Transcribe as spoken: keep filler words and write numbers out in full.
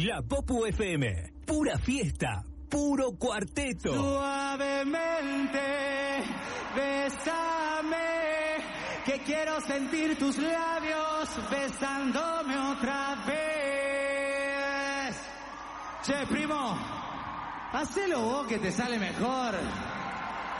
La Popu F M. Pura fiesta, puro cuarteto. Suavemente, bésame, que quiero sentir tus labios besándome otra vez. Che, primo, hacelo vos que te sale mejor.